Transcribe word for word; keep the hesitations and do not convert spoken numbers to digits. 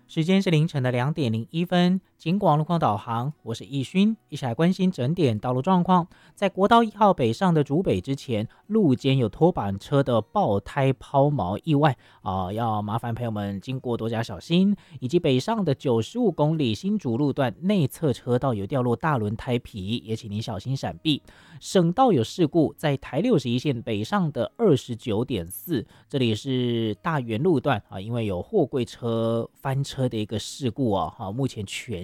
时间是凌晨的两点零一分，警广路况导航，我是易勋，一起来关心整点道路状况。在国道一号北上的竹北之前，路肩有拖板车的爆胎抛锚意外啊、呃，要麻烦朋友们经过多加小心。以及北上的九十五公里新竹路段内侧车道有掉落大轮胎皮，也请您小心闪避。省道有事故，在台六十一线北上的二十九点四，这里是大园路段啊，因为有货柜车翻车的一个事故哦，目前全